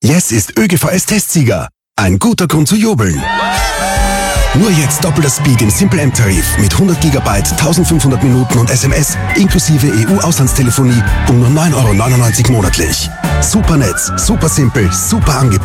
Yes ist ÖGVS-Testsieger. Ein guter Grund zu jubeln. Nur jetzt doppelter Speed im Simple M-Tarif mit 100 GB, 1500 Minuten und SMS inklusive EU-Auslandstelefonie um nur 9,99 € monatlich. Super Netz, super simpel, super Angebot.